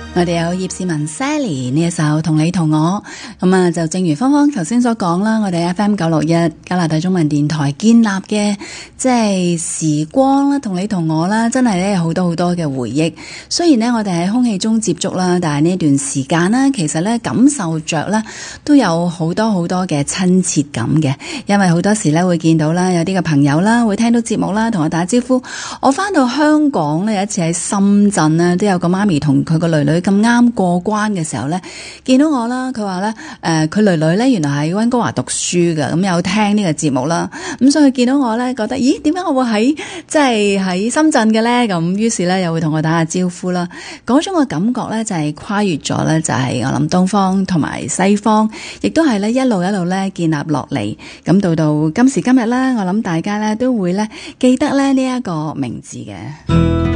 我哋有葉倩文 Sally 呢一首《同你同我》，咁啊就正如芳芳頭先所講啦，我哋 FM 961加拿大中文電台建立嘅即係時光啦，同你同我啦，真係咧好多好多嘅回憶。雖然呢，我哋喺空氣中接觸啦，但係呢段時間呢，其實咧感受着咧都有好多好多嘅親切感嘅，因為好多時咧會見到啦，有啲嘅朋友啦會聽到節目啦，同我打招呼。我翻到香港咧，有一次喺深圳咧，都有個媽咪同佢個女女咁啱過關嘅時候咧，見到我啦，佢話咧佢女女咧原來喺溫哥華讀書㗎，咁有聽呢個節目啦，咁所以見到我咧覺得，咦，點解我會喺即係喺深圳嘅咧？咁於是咧又會同我打下招呼啦。嗰種嘅感覺咧就係跨越咗咧，就係我諗東方同埋西方，亦都係咧一路一路咧建立落嚟。咁到今時今日咧，我諗大家咧都會咧記得咧呢一個名字嘅。